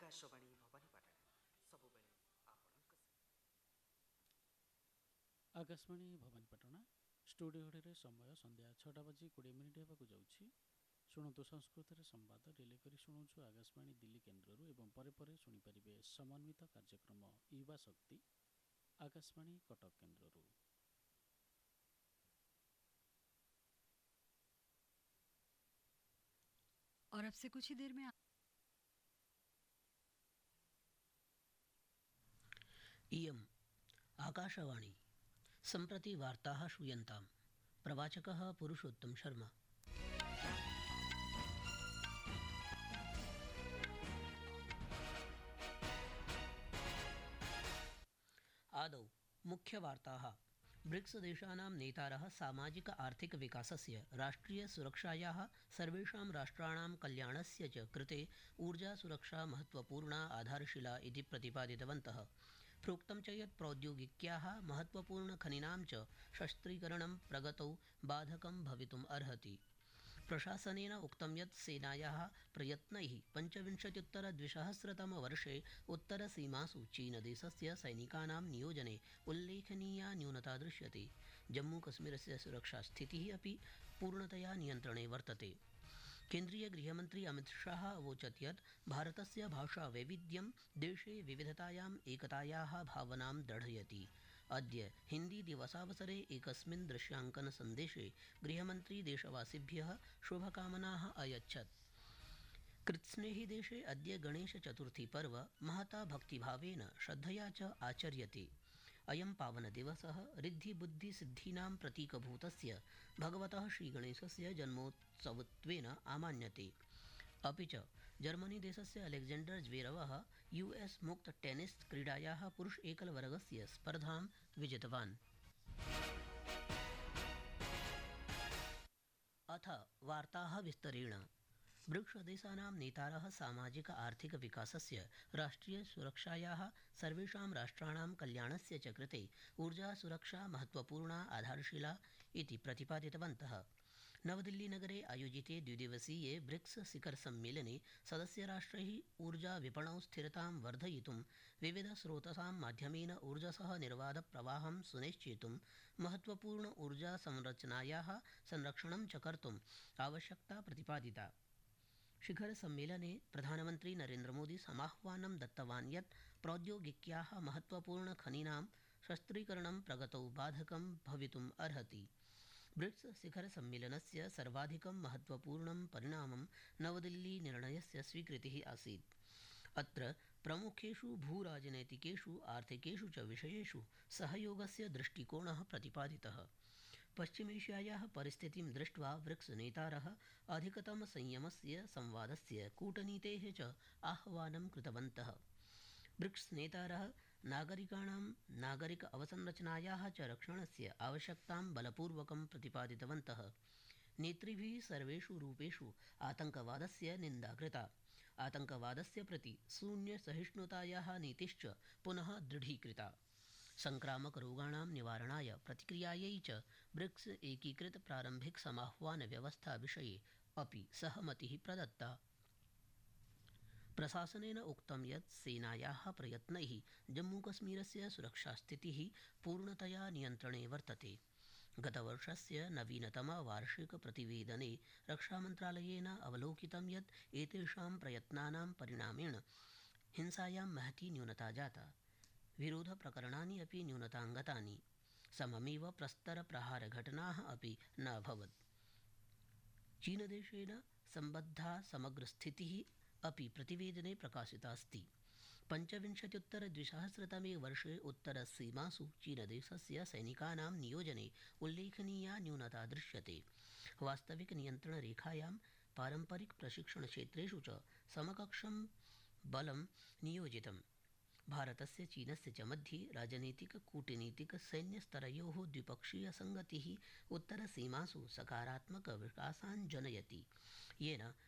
आकाशवाणी भवानीपाटण सबुबले आपणक आकाशवाणी Bhawanipatna studio समय संध्या 6टा बजी 20 minute होगा जाऊँगी। शुणु संस्कृत संवाद रिले कर शुणुछु आकाशवाणी दिल्ली केन्द्र एवं परे परे शुणिपारे समन्वित कार्यक्रम युवा शक्ति आकाशवाणी कटक केन्द्र। और अब से कुछ ही देर में इयम् आकाशवाणी सम्प्रति वार्ताः श्रूयन्ताम्। प्रवाचकः पुरुषोत्तम शर्मा। आदौ मुख्यवार्ताः। ब्रिक्स देशानां नेतारः सामाजिक आर्थिक विकासस्य राष्ट्रिय सुरक्षायाः सर्वेषां राष्ट्राणां कल्याणस्य च कृते ऊर्जा सुरक्षा महत्वपूर्णा आधारशिला इति प्रतिपादितवन्तः। प्रोक्तं च यत् प्रौद्योगिक्याः महत्वपूर्णखनिनां च शस्त्रीकरणं प्रगतौ बाधकं भवितुम् अर्हति। प्रशासनेन उक्तं यत् सेनायाः प्रयत्नैः 25-उत्तर-2000 उत्तरसीमासु चीनदेशस्य सैनिकानां नियोजने उल्लेखनीया न्यूनता दृश्यते। जम्मूकश्मीरस्य सुरक्षास्थितिः अपि पूर्णतया नियन्त्रणे वर्तते। केन्द्रीय गृहमन्त्री अमितशाह अवोचत् यत् भारतस्य भाषावैविध्यं देशे विविधतायाम् एकतायाः भावनां दृढयति। अद्य हिन्दी दिवसावसरे एकस्मिन् दृश्याङ्कन सन्देशे गृहमन्त्री देशवासिभ्यः शुभकामनाः अयच्छत्। कृत्स्नेहि देशे अद्य गणेशचतुर्थी पर्व महता भक्तिभावेन श्रद्धया च आचर्यते। अयं पावनदिवसः ऋद्धिबुद्धिसिद्धीनां प्रतीकभूतस्य भगवतः श्रीगणेशस्य जन्मोत्सवत्वेन आमान्यते। अपि च जर्मनी देशस्य अलेक्जेण्डर् ज्वेरवः US मुक्त टेनिस् क्रीडायाः पुरुष एकलवर्गस्य स्पर्धां विजितवान्। अथ वार्ताः विस्तरेण। ब्रिक्सदेशानां नेतारः सामाजिक आर्थिक विकासस्य राष्ट्रिय सुरक्षायाः सर्वेषां राष्ट्राणां कल्याणस्य च कृते ऊर्जा सुरक्षा महत्वपूर्णा आधारशिला इति प्रतिपादितवन्तः। नवदिल्लीनगरे आयोजिते द्विदिवसीये ब्रिक्स शिखर सम्मेलने सदस्यराष्ट्रैः ऊर्जा विपणौ स्थिरतां वर्धयितुं विविधस्रोतसां माध्यमेन ऊर्जसः निर्बाधप्रवाहं सुनिश्चेतुं महत्वपूर्ण ऊर्जा संरचनायाः संरक्षणं च कर्तुम् आवश्यकता प्रतिपादिता। शिखर सम्मेलने प्रधानमन्त्री नरेन्द्रमोदी समाह्वानं दत्तवान् यत् प्रौद्योगिक्याः महत्वपूर्णखनीनां शस्त्रीकरणं प्रगतौ बाधकं भवितुम् अर्हति। ब्रिक्स शिखर सम्मेलनस्य सर्वाधिकं महत्वपूर्णं परिणामं नवदिल्ली निर्णयस्य स्वीकृतिः आसीत्। अत्र प्रमुखेषु भूराजनैतिकेषु आर्थिकेषु च विषयेषु सहयोगस्य दृष्टिकोणः प्रतिपादितः। पश्चिमेशियायाः परिस्थितिं दृष्ट्वा ब्रिक्स नेतारः अधिकतमसंयमस्य संवादस्य कूटनीतेः च आह्वानं कृतवन्तः। ब्रिक्स नेतारः नागरिकाणां नागरिक अवसंरचनायाः च रक्षणस्य आवश्यकतां बलपूर्वकं प्रतिपादितवन्तः। नेतृभिः सर्वेषु रूपेषु आतङ्कवादस्य निन्दा कृता। आतङ्कवादस्य प्रति शून्यसहिष्णुतायाः नीतिश्च पुनः दृढीकृता। संक्रामकरोगाणां निवारणाय प्रतिक्रियायै च ब्रिक्स एकीकृत प्रारम्भिक समाह्वान व्यवस्था विषये अपि सहमतिः प्रदत्ता। प्रशासनेन उक्तं यत् सेनायाः प्रयत्नैः जम्मूकश्मीरस्य सुरक्षास्थितिः पूर्णतया नियन्त्रणे वर्तते। गतवर्षस्य नवीनतम वार्षिक प्रतिवेदने रक्षामन्त्रालयेन अवलोकितं यत् एतेषां प्रयत्नानां परिणामेन हिंसायां महती न्यूनता जाता। विरोधप्रकरणानि अपि न्यूनताङ्गतानि। सममेव प्रस्तरप्रहारघटनाः अपि न अभवत्। चीनदेशेन सम्बद्धा समग्रस्थितिः अपि प्रतिवेदने प्रकाशिता अस्ति। 25-उत्तर-2000 उत्तरसीमासु चीनदेशस्य सैनिकानां नियोजने उल्लेखनीया न्यूनता दृश्यते। वास्तविकनियन्त्रणरेखायां पारम्परिकप्रशिक्षणक्षेत्रेषु च समकक्षं बलं नियोजितम्। भारतस्य चीनस्य च मध्ये राजनीतिक कूटनीतिक सैन्यस्तरयोः द्विपक्षीयसङ्गतिः उत्तरसीमासु सकारात्मक विकासान् जनयति, येन